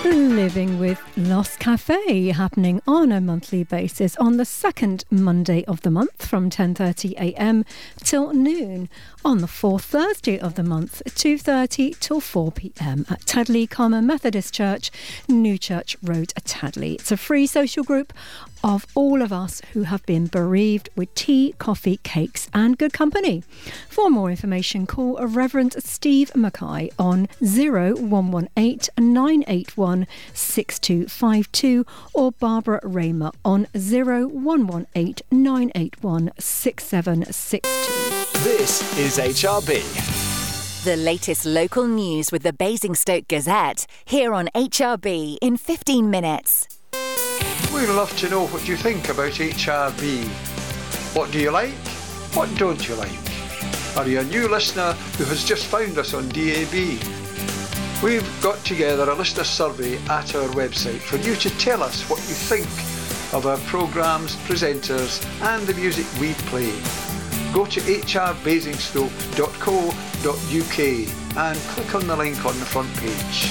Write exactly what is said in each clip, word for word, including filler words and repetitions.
Living with Lost Cafe, happening on a monthly basis on the second Monday of the month from ten thirty a m till noon. On the fourth Thursday of the month, two thirty till four p m at Tadley Common Methodist Church, New Church Road, Tadley. It's a free social group of all of us who have been bereaved, with tea, coffee, cakes and good company. For more information, call Reverend Steve Mackay on zero one one eight nine eight one six two five two or Barbara Raymer on zero one one eight nine eight one six seven six two. This is H R B. The latest local news with the Basingstoke Gazette, here on H R B in fifteen minutes. We'd love to know what you think about H R B. What do you like? What don't you like? Are you a new listener who has just found us on D A B? We've got together a listener survey at our website for you to tell us what you think of our programmes, presenters and the music we play. Go to h r basingstoke dot co dot u k and click on the link on the front page.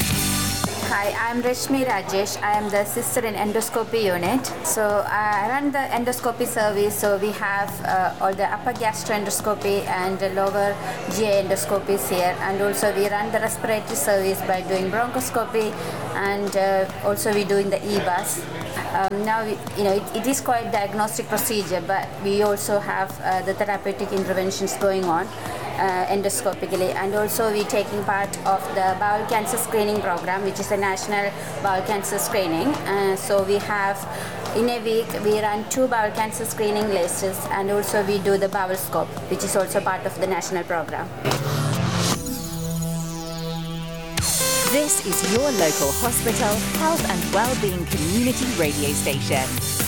Hi, I'm Rashmi Rajesh. I am the sister in endoscopy unit. So I run the endoscopy service. So we have uh, all the upper gastroendoscopy and the lower G I endoscopies here. And also we run the respiratory service by doing bronchoscopy, and uh, also we doing the E B A S. Um, now, we, you know, it, it is quite diagnostic procedure, but we also have uh, the therapeutic interventions going on uh, endoscopically, and also we taking part of the bowel cancer screening program, which is a national bowel cancer screening. Uh, so we have, in a week, we run two bowel cancer screening lists, and also we do the bowel scope, which is also part of the national program. This is your local hospital, health and wellbeing community radio station.